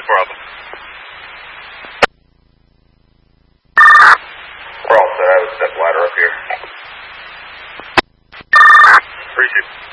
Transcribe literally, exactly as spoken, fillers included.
Where's Bravo? We're all set. I have a step ladder up here. Appreciate it.